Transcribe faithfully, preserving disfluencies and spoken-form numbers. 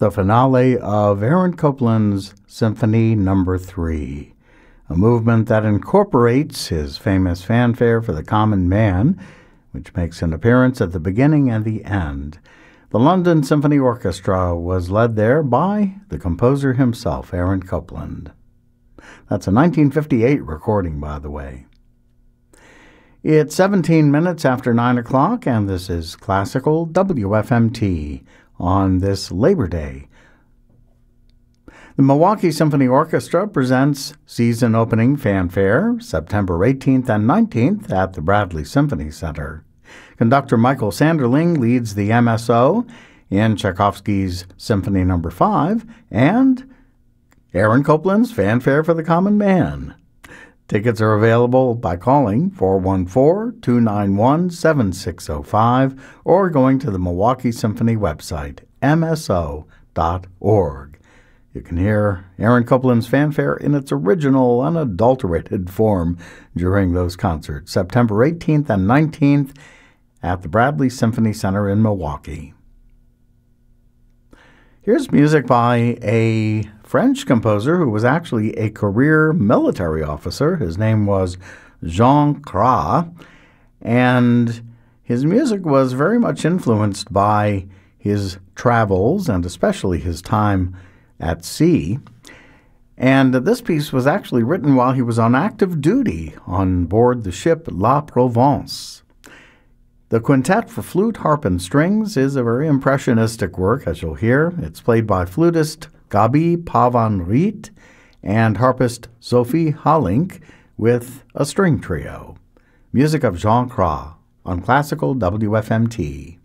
the finale of Aaron Copland's Symphony Number three, a movement that incorporates his famous fanfare for the common man, which makes an appearance at the beginning and the end. The London Symphony Orchestra was led there by the composer himself, Aaron Copland. That's a nineteen fifty-eight recording, by the way. It's seventeen minutes after nine o'clock, and this is Classical W F M T on this Labor Day. The Milwaukee Symphony Orchestra presents season opening fanfare September eighteenth and nineteenth at the Bradley Symphony Center. Conductor Michael Sanderling leads the M S O in Tchaikovsky's Symphony Number five and Aaron Copland's Fanfare for the Common Man. Tickets are available by calling four one four, two nine one, seven six zero five or going to the Milwaukee Symphony website, m s o dot org. You can hear Aaron Copland's fanfare in its original, unadulterated form during those concerts, September eighteenth and nineteenth at the Bradley Symphony Center in Milwaukee. Here's music by a French composer who was actually a career military officer. His name was Jean Cras, and his music was very much influenced by his travels and especially his time at sea. And this piece was actually written while he was on active duty on board the ship La Provence. The quintet for flute, harp, and strings is a very impressionistic work, as you'll hear. It's played by flutist Gabi Pavan-Riet and harpist Sophie Halink with a string trio. Music of Jean Cras on Classical W F M T.